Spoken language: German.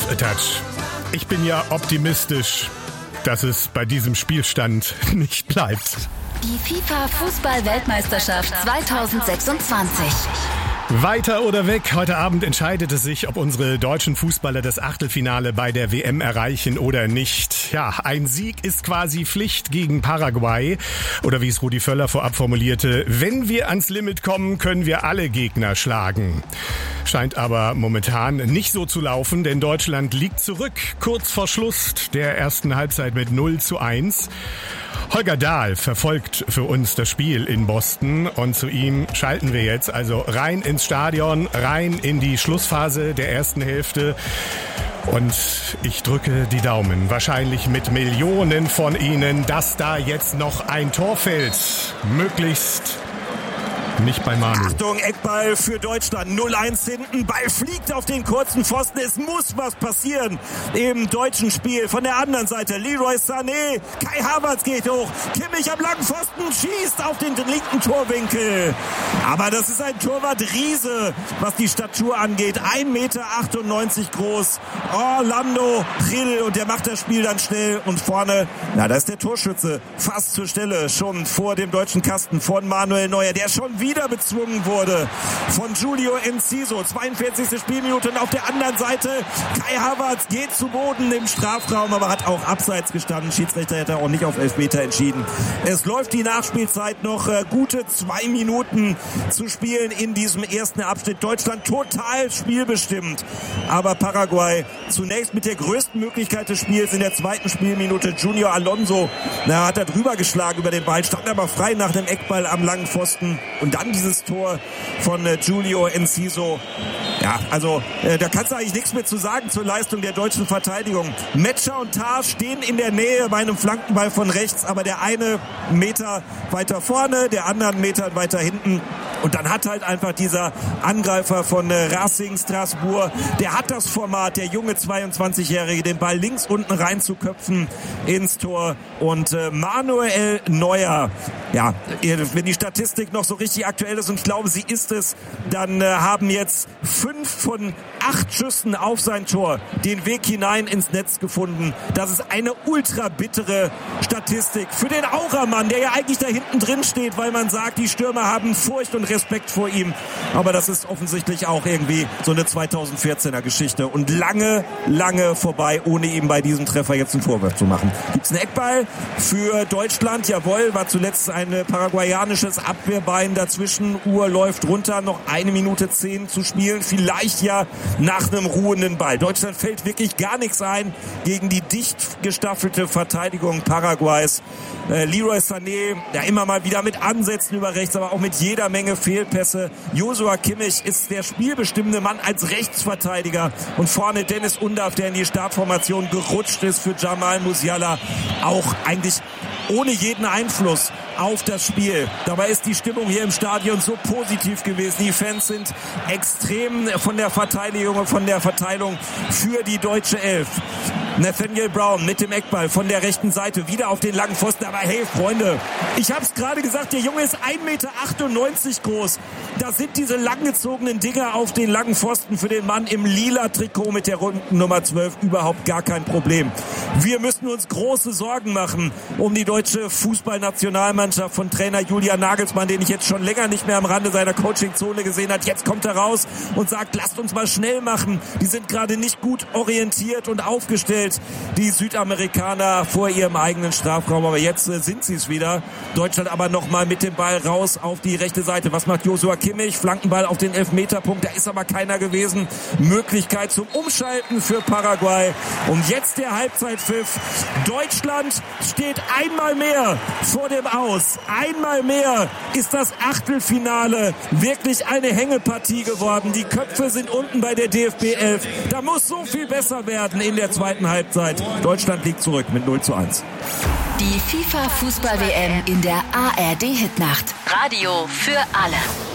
a touch. Ich bin ja optimistisch, dass es bei diesem Spielstand nicht bleibt. Die FIFA-Fußball-Weltmeisterschaft 2026. Weiter oder weg? Heute Abend entscheidet es sich, ob unsere deutschen Fußballer das Achtelfinale bei der WM erreichen oder nicht. Ja, ein Sieg ist quasi Pflicht gegen Paraguay. Oder wie es Rudi Völler vorab formulierte, wenn wir ans Limit kommen, können wir alle Gegner schlagen. Scheint aber momentan nicht so zu laufen, denn Deutschland liegt zurück, kurz vor Schluss der ersten Halbzeit mit 0:1. Holger Dahl verfolgt für uns das Spiel in Boston und zu ihm schalten wir jetzt also rein ins Stadion, rein in die Schlussphase der ersten Hälfte. Und ich drücke die Daumen, wahrscheinlich mit Millionen von Ihnen, dass da jetzt noch ein Tor fällt. Möglichst nicht bei Manu. Achtung, Eckball für Deutschland. 0:1 hinten. Ball fliegt auf den kurzen Pfosten. Es muss was passieren im deutschen Spiel. Von der anderen Seite Leroy Sané. Kai Havertz geht hoch. Kimmich am langen Pfosten schießt auf den linken Torwinkel. Aber das ist ein Torwart-Riese, was die Statur angeht. 1,98 Meter groß. Orlando Gil. Und der macht das Spiel dann schnell. Und vorne, da ist der Torschütze fast zur Stelle. Schon vor dem deutschen Kasten von Manuel Neuer. Der schon wieder bezwungen wurde von Julio Enciso. 42. Spielminute und auf der anderen Seite Kai Havertz geht zu Boden im Strafraum, aber hat auch abseits gestanden. Schiedsrichter hätte auch nicht auf Elfmeter entschieden. Es läuft die Nachspielzeit noch gute 2 Minuten zu spielen in diesem ersten Abschnitt. Deutschland total spielbestimmt, aber Paraguay zunächst mit der größten Möglichkeit des Spiels in der zweiten Spielminute. Junior Alonso, hat er drüber geschlagen über den Ball, stand aber frei nach dem Eckball am langen Pfosten. Und dann dieses Tor von Julio Enciso. Ja, also da kannst du eigentlich nichts mehr zu sagen zur Leistung der deutschen Verteidigung. Metscher und Tah stehen in der Nähe bei einem Flankenball von rechts, aber der eine Meter weiter vorne, der andere einen Meter weiter hinten. Und dann hat halt einfach dieser Angreifer von Racing Strasbourg, der hat das Format, der junge 22-Jährige, den Ball links unten reinzuköpfen ins Tor. Und Manuel Neuer, ja, wenn die Statistik noch so richtig aktuell ist, und ich glaube, sie ist es, dann haben jetzt 5 von 8 Schüssen auf sein Tor den Weg hinein ins Netz gefunden. Das ist eine ultra bittere Statistik für den Auramann, der ja eigentlich da hinten drin steht, weil man sagt, die Stürmer haben Furcht und Respekt vor ihm. Aber das ist offensichtlich auch irgendwie so eine 2014er Geschichte und lange, lange vorbei, ohne ihm bei diesem Treffer jetzt einen Vorwurf zu machen. Gibt's einen Eckball für Deutschland? Jawohl, war zuletzt ein paraguayanisches Abwehrbein dazwischen. Uhr läuft runter, noch 1 Minute 10 zu spielen. Vielleicht ja nach einem ruhenden Ball. Deutschland fällt wirklich gar nichts ein gegen die dicht gestaffelte Verteidigung Paraguays. Leroy Sané, ja immer mal wieder mit Ansätzen über rechts, aber auch mit jeder Menge Fehlpässe. Joshua Kimmich ist der spielbestimmende Mann als Rechtsverteidiger. Und vorne Dennis Undav, der in die Startformation gerutscht ist für Jamal Musiala. Auch eigentlich ohne jeden Einfluss auf das Spiel. Dabei ist die Stimmung hier im Stadion so positiv gewesen. Die Fans sind extrem von der Verteidigung, von der Verteilung für die deutsche Elf. Nathaniel Brown mit dem Eckball von der rechten Seite wieder auf den langen Pfosten. Aber hey, Freunde, ich hab's gerade gesagt, der Junge ist 1,98 Meter groß. Da sind diese langgezogenen Dinger auf den langen Pfosten für den Mann im lila Trikot mit der runden Nummer 12 überhaupt gar kein Problem. Wir müssen uns große Sorgen machen um die deutsche Fußballnationalmannschaft von Trainer Julian Nagelsmann, den ich jetzt schon länger nicht mehr am Rande seiner Coachingzone gesehen habe. Jetzt kommt er raus und sagt, lasst uns mal schnell machen. Die sind gerade nicht gut orientiert und aufgestellt, die Südamerikaner vor ihrem eigenen Strafraum. Aber jetzt sind sie es wieder. Deutschland aber nochmal mit dem Ball raus auf die rechte Seite. Was macht Joshua Kimmich? Flankenball auf den Elfmeterpunkt. Da ist aber keiner gewesen. Möglichkeit zum Umschalten für Paraguay. Und jetzt der Halbzeitpfiff. Deutschland steht einmal mehr vor dem Aus. Einmal mehr ist das Achtelfinale wirklich eine Hängepartie geworden. Die Köpfe sind unten bei der DFB 11. Da muss so viel besser werden in der zweiten Halbzeit. Deutschland liegt zurück mit 0:1. Die FIFA-Fußball-WM in der ARD-Hitnacht. Radio für alle.